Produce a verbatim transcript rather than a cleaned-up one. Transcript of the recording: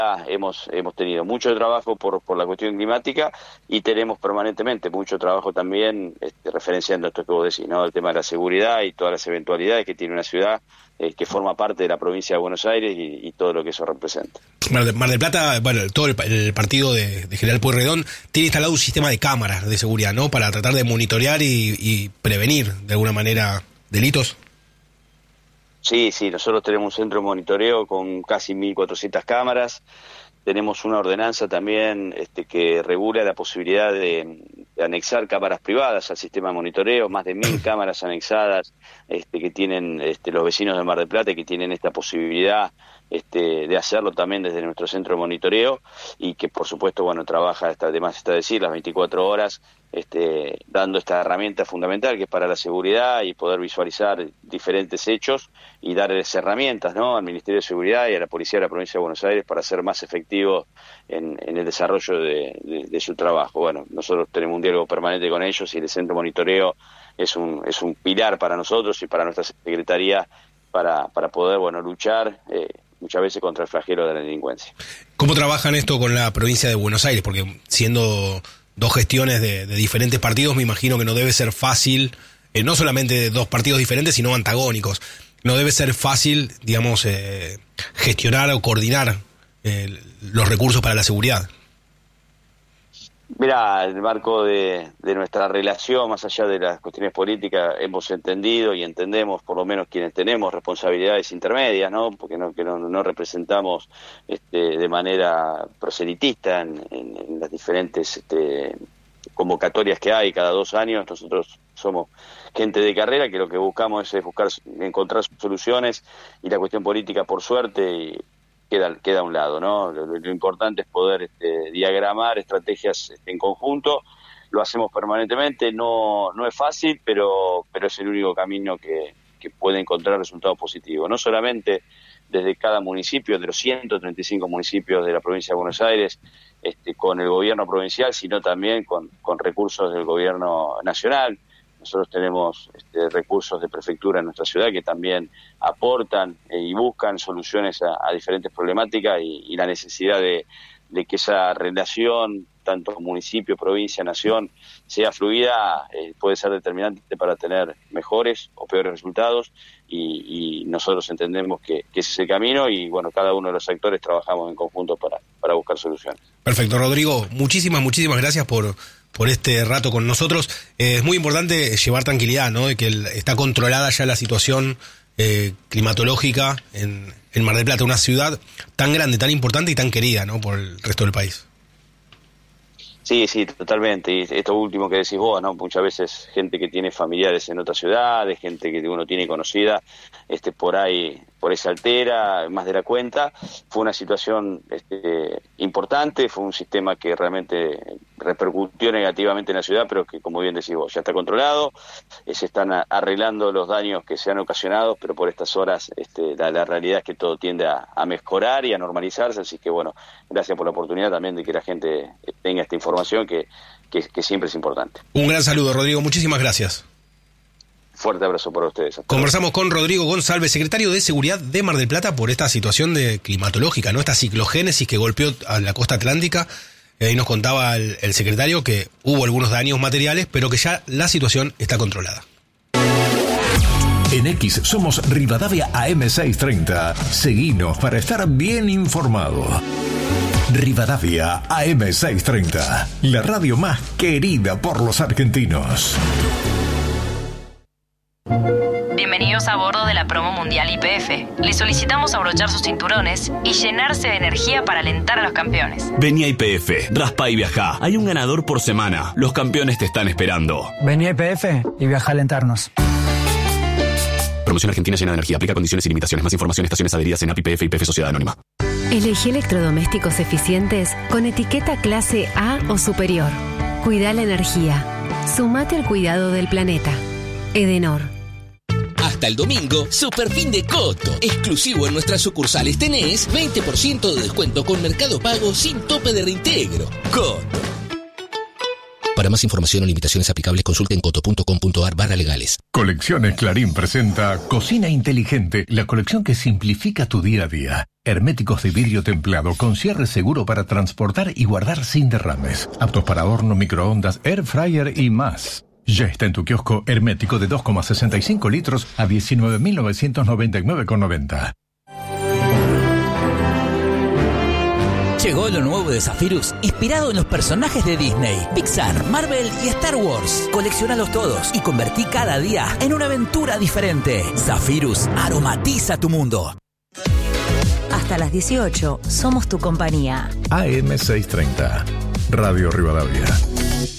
hemos hemos tenido mucho trabajo por por la cuestión climática y tenemos permanentemente mucho trabajo también este, referenciando esto que vos decís, ¿no? El tema de la seguridad y todas las eventualidades que tiene una ciudad eh, que forma parte de la provincia de Buenos Aires y, y todo lo que eso representa. Mar del, Mar del Plata, bueno, todo el, el partido de, de General Pueyrredón tiene instalado un sistema de cámaras de seguridad, ¿no? Para tratar de monitorear y, y prevenir de alguna manera delitos. Sí, sí, nosotros tenemos un centro de monitoreo con casi mil cuatrocientas cámaras, tenemos una ordenanza también este, que regula la posibilidad de, de anexar cámaras privadas al sistema de monitoreo, más de mil cámaras anexadas este, que tienen este, los vecinos de Mar del Plata y que tienen esta posibilidad este, de hacerlo también desde nuestro centro de monitoreo y que por supuesto, bueno, trabaja, hasta, además está decir, las veinticuatro horas, este, dando esta herramienta fundamental que es para la seguridad y poder visualizar diferentes hechos y darles herramientas, ¿no?, al Ministerio de Seguridad y a la Policía de la Provincia de Buenos Aires para ser más efectivos en, en el desarrollo de, de, de su trabajo. Bueno, nosotros tenemos un diálogo permanente con ellos y el centro de monitoreo es un, es un pilar para nosotros y para nuestra Secretaría para, para poder, bueno, luchar eh, muchas veces contra el flagelo de la delincuencia. ¿Cómo trabajan esto con la provincia de Buenos Aires? Porque siendo dos gestiones de, de diferentes partidos, me imagino que no debe ser fácil, eh, no solamente dos partidos diferentes, sino antagónicos. No debe ser fácil, digamos, eh, gestionar o coordinar eh, los recursos para la seguridad. Mirá, en el marco de, de nuestra relación, más allá de las cuestiones políticas, hemos entendido y entendemos, por lo menos quienes tenemos responsabilidades intermedias, ¿no?, porque no, que no, no representamos este, de manera proselitista en, en, en las diferentes este, convocatorias que hay cada dos años. Nosotros somos gente de carrera que lo que buscamos es buscar, encontrar soluciones y la cuestión política, por suerte, y, Queda, queda a un lado, ¿no? Lo, lo importante es poder este, diagramar estrategias este, en conjunto. Lo hacemos permanentemente, no no es fácil, pero pero es el único camino que, que puede encontrar resultados positivos. No solamente desde cada municipio, de los ciento treinta y cinco municipios de la provincia de Buenos Aires, este, con el gobierno provincial, sino también con, con recursos del gobierno nacional. Nosotros tenemos este, recursos de prefectura en nuestra ciudad que también aportan eh, y buscan soluciones a, a diferentes problemáticas y, y la necesidad de, de que esa relación, tanto municipio, provincia, nación, sea fluida, eh, puede ser determinante para tener mejores o peores resultados y, y nosotros entendemos que, que ese es el camino y bueno, cada uno de los actores trabajamos en conjunto para, para buscar soluciones. Perfecto, Rodrigo, muchísimas, muchísimas gracias por... por este rato con nosotros. Eh, es muy importante llevar tranquilidad, ¿no?, de que el, está controlada ya la situación eh, climatológica en, en Mar del Plata, una ciudad tan grande, tan importante y tan querida, ¿no?, por el resto del país. Sí, sí, totalmente. Y esto último que decís vos, ¿no? Muchas veces gente que tiene familiares en otras ciudades, gente que uno tiene conocida, este, por ahí, por ahí se altera más de la cuenta. Fue una situación este, importante, fue un sistema que realmente repercutió negativamente en la ciudad, pero que, como bien decís vos, ya está controlado, eh, se están a, arreglando los daños que se han ocasionado, pero por estas horas este, la, la realidad es que todo tiende a, a mejorar y a normalizarse, así que bueno, gracias por la oportunidad también de que la gente tenga esta información que, que, que siempre es importante. Un gran saludo, Rodrigo, muchísimas gracias. Fuerte abrazo para ustedes. Hasta Conversamos luego. con Rodrigo González, secretario de Seguridad de Mar del Plata, por esta situación de climatológica, ¿no?, esta ciclogénesis que golpeó a la costa atlántica. Ahí nos contaba el, el secretario que hubo algunos daños materiales, pero que ya la situación está controlada. En X somos Rivadavia A M seiscientos treinta. Seguinos para estar bien informado. Rivadavia A M seiscientos treinta, la radio más querida por los argentinos. Bienvenidos a bordo de la promo mundial Y P F. Les solicitamos abrochar sus cinturones y llenarse de energía para alentar a los campeones. Vení a Y P F, raspa y viajá. Hay un ganador por semana. Los campeones te están esperando. Vení a Y P F y viaja a alentarnos. Promoción Argentina llena de energía. Aplica condiciones y limitaciones. Más información, estaciones adheridas en A P I P F y P F Sociedad Anónima. Elegí electrodomésticos eficientes con etiqueta clase A o superior. Cuida la energía. Sumate al cuidado del planeta. Edenor. Hasta el domingo, super fin de Coto. Exclusivo en nuestras sucursales tenés veinte por ciento de descuento con Mercado Pago sin tope de reintegro. Coto. Para más información o limitaciones aplicables, consulte en coto punto com punto ar barra legales. Colecciones Clarín presenta Cocina Inteligente, la colección que simplifica tu día a día. Herméticos de vidrio templado con cierre seguro para transportar y guardar sin derrames. Aptos para horno, microondas, air fryer y más. Ya está en tu kiosco hermético de dos coma sesenta y cinco litros a diecinueve mil novecientos noventa y nueve con noventa. Llegó lo nuevo de Zephyrus, inspirado en los personajes de Disney, Pixar, Marvel y Star Wars. Coleccionalos todos y convertí cada día en una aventura diferente. Zephyrus aromatiza tu mundo. Hasta las dieciocho, somos tu compañía. A M seiscientos treinta, Radio Rivadavia.